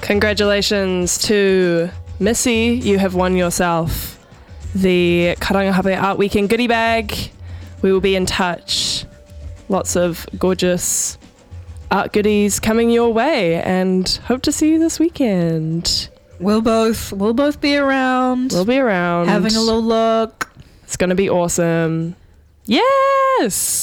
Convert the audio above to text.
Congratulations to Missy. You have won yourself the Karangahape Art Weekend goodie bag. We will be in touch. Lots of gorgeous art goodies coming your way, and hope to see you this weekend. We'll both be around. We'll be around. Having a little look. It's going to be awesome. Yes!